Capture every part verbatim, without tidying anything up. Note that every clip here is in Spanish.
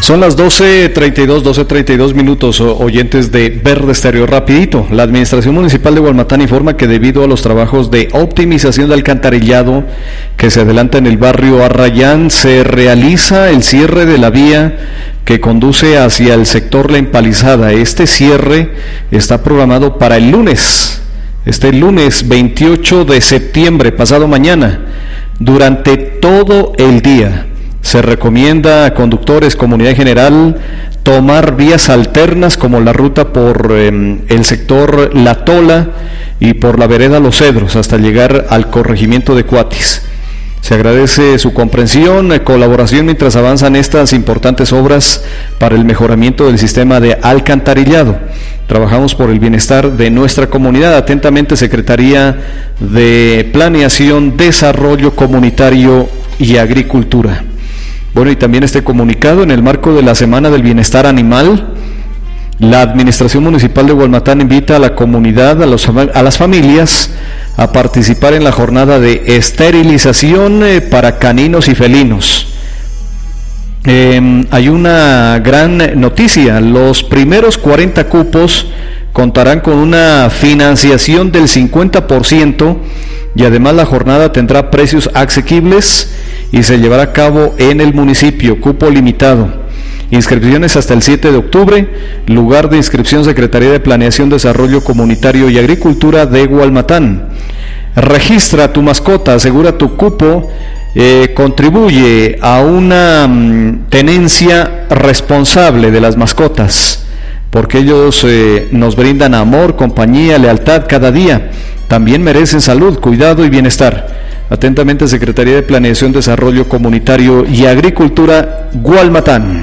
Son las doce treinta y dos, doce treinta y dos minutos, oyentes de Verde Estéreo. Rapidito, la Administración Municipal de Gualmatán informa que debido a los trabajos de optimización de alcantarillado que se adelanta en el barrio Arrayán, se realiza el cierre de la vía que conduce hacia el sector La Empalizada. Este cierre está programado para el lunes, este lunes veintiocho de septiembre, pasado mañana, durante todo el día. Se recomienda a conductores, comunidad en general, tomar vías alternas como la ruta por eh, el sector La Tola y por la vereda Los Cedros hasta llegar al corregimiento de Cuatis. Se agradece su comprensión y colaboración mientras avanzan estas importantes obras para el mejoramiento del sistema de alcantarillado. Trabajamos por el bienestar de nuestra comunidad. Atentamente, Secretaría de Planeación, Desarrollo Comunitario y Agricultura. Bueno, y también este comunicado: en el marco de la Semana del Bienestar Animal, la Administración Municipal de Gualmatán invita a la comunidad, a, los, a las familias, a participar en la jornada de esterilización eh, para caninos y felinos. Eh, hay una gran noticia: los primeros cuarenta cupos contarán con una financiación del cincuenta por ciento y además la jornada tendrá precios asequibles y se llevará a cabo en el municipio, cupo limitado. Inscripciones hasta el siete de octubre, lugar de inscripción Secretaría de Planeación, Desarrollo Comunitario y Agricultura de Gualmatán. Registra tu mascota, asegura tu cupo, eh, contribuye a una mm, tenencia responsable de las mascotas, porque ellos eh, nos brindan amor, compañía, lealtad cada día. También merecen salud, cuidado y bienestar. Atentamente, Secretaría de Planeación, Desarrollo Comunitario y Agricultura, Gualmatán.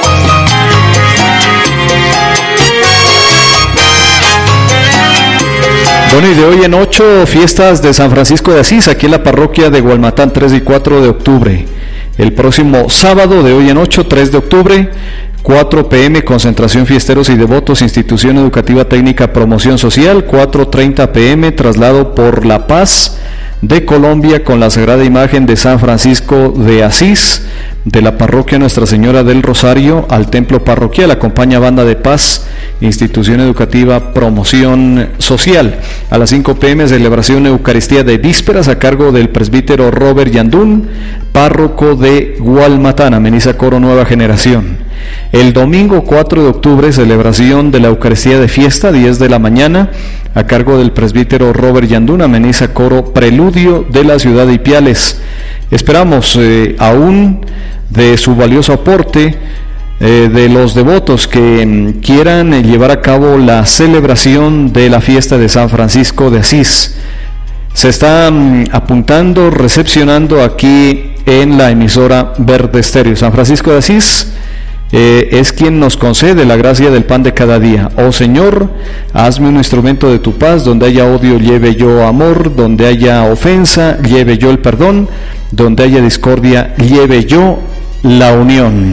Bueno, y de hoy en ocho, fiestas de San Francisco de Asís, aquí en la parroquia de Gualmatán, tres y cuatro de octubre. El próximo sábado, de hoy en ocho, tres de octubre, cuatro pe eme, concentración fiesteros y devotos, Institución Educativa Técnica Promoción Social. Cuatro treinta pe eme, traslado por La Paz de Colombia con la Sagrada Imagen de San Francisco de Asís, de la parroquia Nuestra Señora del Rosario al templo parroquial. Acompaña Banda de Paz, Institución Educativa Promoción Social. A las cinco pe eme, celebración Eucaristía de Vísperas a cargo del presbítero Robert Yandún, párroco de Gualmatán. Ameniza coro Nueva Generación. El domingo cuatro de octubre, celebración de la Eucaristía de Fiesta, diez de la mañana, a cargo del presbítero Robert Yandún. Ameniza coro Preludio de la ciudad de Ipiales. Esperamos eh, aún de su valioso aporte, eh, de los devotos que mm, quieran eh, llevar a cabo la celebración de la fiesta de San Francisco de Asís. Se está mm, apuntando, recepcionando aquí en la emisora Verde Estéreo. San Francisco de Asís Eh, es quien nos concede la gracia del pan de cada día. Oh Señor, hazme un instrumento de tu paz. Donde haya odio, lleve yo amor. Donde haya ofensa, lleve yo el perdón. Donde haya discordia, lleve yo la unión.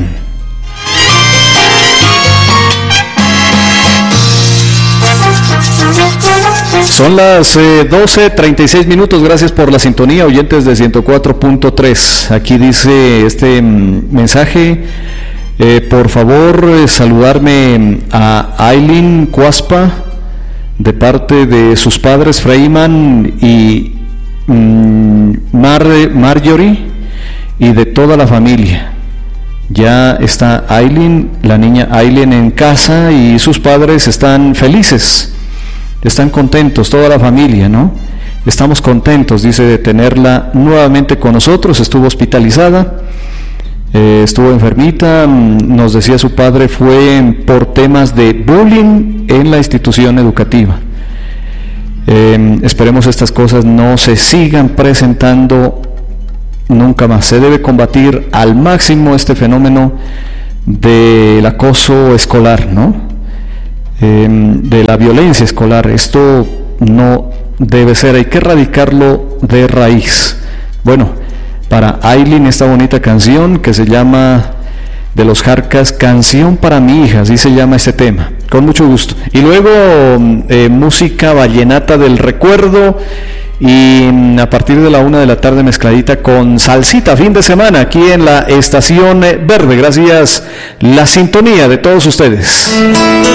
Son las eh, doce treinta y seis minutos. Gracias por la sintonía, oyentes de ciento cuatro punto tres. Aquí dice este mm, mensaje: Eh, por favor, eh, saludarme a Aileen Cuaspa de parte de sus padres Freiman y mm, Mar- Marjorie y de toda la familia. Ya está Aileen, la niña Aileen, en casa y sus padres están felices, están contentos, toda la familia, ¿no? Estamos contentos, dice, de tenerla nuevamente con nosotros. Estuvo hospitalizada. Eh, estuvo enfermita, nos decía su padre, fue por temas de bullying en la institución educativa. Eh, esperemos estas cosas no se sigan presentando nunca más. Se debe combatir al máximo este fenómeno del acoso escolar, ¿no? Eh, de la violencia escolar. Esto no debe ser, hay que erradicarlo de raíz. Bueno, para Aileen, esta bonita canción que se llama, de los Jarcas, Canción para mi hija, así se llama este tema, con mucho gusto. Y luego eh, música vallenata del recuerdo, y a partir de la una de la tarde mezcladita con salsita, fin de semana aquí en la Estación Verde. Gracias la sintonía de todos ustedes.